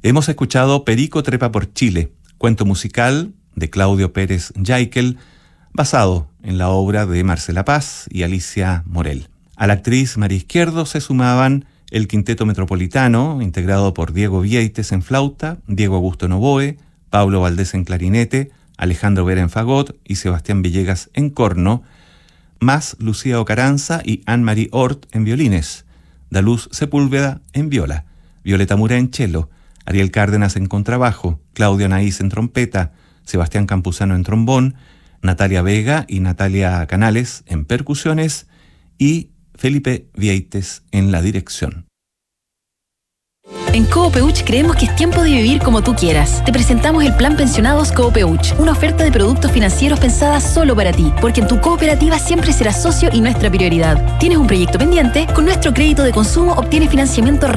Hemos escuchado Perico trepa por Chile, cuento musical de Claudio Pérez Jaekel, basado en la obra de Marcela Paz y Alicia Morel. A la actriz María Izquierdo se sumaban el Quinteto Metropolitano, integrado por Diego Vieites en flauta, Diego Augusto en oboe, Pablo Valdés en clarinete, Alejandro Vera en fagot y Sebastián Villegas en corno, más Lucía Ocaranza y Anne-Marie Hort en violines, Daluz Sepúlveda en viola, Violeta Mura en cello, Ariel Cárdenas en contrabajo, Claudio Anaís en trompeta, Sebastián Campuzano en trombón, Natalia Vega y Natalia Canales en percusiones y Felipe Vieites en la dirección. En Coopeuch creemos que es tiempo de vivir como tú quieras. Te presentamos el Plan Pensionados Coopeuch, una oferta de productos financieros pensada solo para ti, porque en tu cooperativa siempre serás socio y nuestra prioridad. ¿Tienes un proyecto pendiente? Con nuestro crédito de consumo obtienes financiamiento rápido